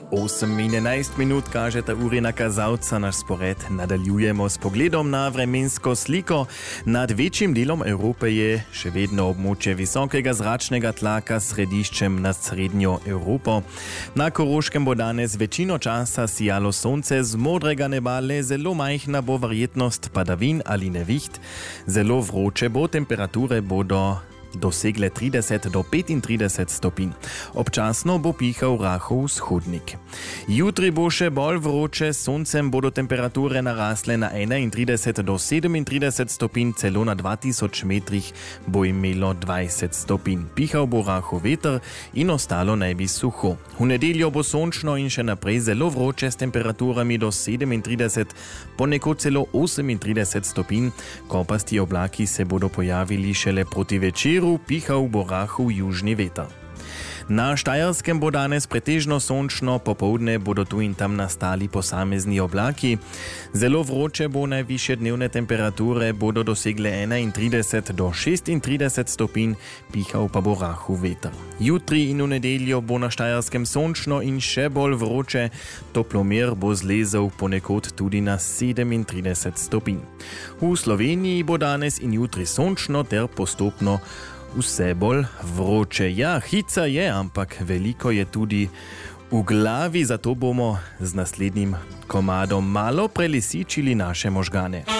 8:11 minut kaže ta urina kazalca. Naš spored nadaljujemo s pogledom na vremensko sliko. Nad večjim delom Evrope je še vedno območje visokega zračnega tlaka s središčem nad srednjo Evropo. Na Koroškem bo danes večino časa sijalo sonce, z modrega neba le zelo majhna bo verjetnost padavin ali neviht. Zelo vroče bo, temperature bodo dosegle 30 do 35 stopinj. Občasno bo pihal rahel vzhodnik. Jutri bo še bolj vroče, s soncem bodo temperature narasle na 31 do 37 stopinj, celo na 2000 metrih bo imelo 20 stopinj. Pihal bo rahel veter in ostalo naj bi suho. V nedeljo bo sončno in še naprej zelo vroče s temperaturami do 37, ponekod celo 38 stopinj. Kopasti oblaki se bodo pojavili šele proti večeru, pihal bo rahel južni veter. Na Štajerskem bo danes pretežno sončno, popoldne bodo tu in tam nastali posamezni oblaki. Zelo vroče bo, najvišje dnevne temperature bodo dosegle 31 do 36 stopinj, pihal pa bo rahel veter. Jutri in v nedeljo bo na Štajerskem sončno in še bolj vroče, toplomer bo zlezel ponekod tudi na 37 stopinj. V Sloveniji bo danes in jutri sončno ter postopno vse bolj vroče. Ja, hica je, ampak veliko je tudi v glavi, zato bomo z naslednjim komadom malo prelisičili naše možgane.